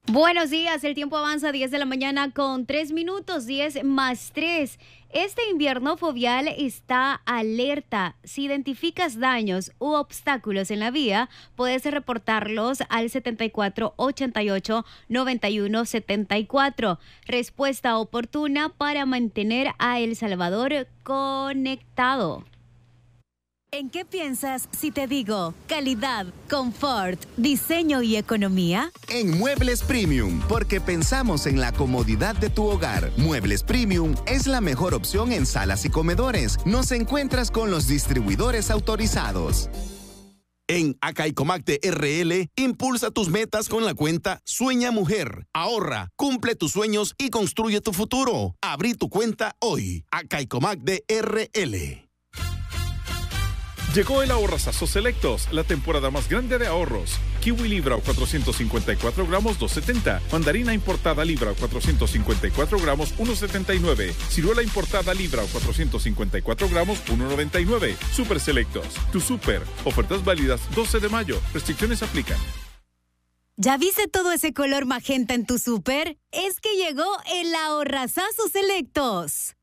Buenos días, el tiempo avanza 10 de la mañana con 3 minutos, 10 más 3. Este invierno Fovial está alerta. Si identificas daños u obstáculos en la vía, puedes reportarlos al 7488-9174. Respuesta oportuna para mantener a El Salvador conectado. ¿En qué piensas si te digo calidad, confort, diseño y economía? En Muebles Premium, porque pensamos en la comodidad de tu hogar. Muebles Premium es la mejor opción en salas y comedores. Nos encuentras con los distribuidores autorizados. En Acaicomacte RL, impulsa tus metas con la cuenta Sueña Mujer. Ahorra, cumple tus sueños y construye tu futuro. Abrí tu cuenta hoy. Acaicomacte RL. Llegó el Ahorrazazo Selectos, la temporada más grande de ahorros. Kiwi libra o 454 gramos, $2.70. Mandarina importada libra o 454 gramos, $1.79. Ciruela importada libra o 454 gramos, $1.99. Super Selectos, tu super. Ofertas válidas 12 de mayo. Restricciones aplican. ¿Ya viste todo ese color magenta en tu súper? Es que llegó el Ahorrazazo Selectos.